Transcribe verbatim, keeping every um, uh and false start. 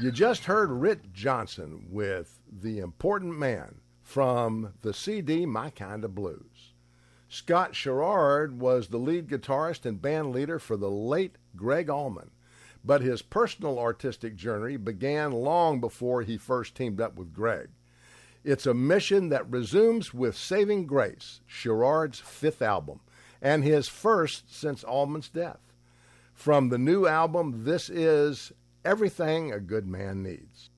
You just heard Rich Johnson with The Important Man from the C D My Kind of Blues. Scott Sherrard was the lead guitarist and band leader for the late Greg Allman, but his personal artistic journey began long before he first teamed up with Greg. It's a mission that resumes with Saving Grace, Sherrard's fifth album, and his first since Allman's death. From the new album, this is Everything a Good Man Needs.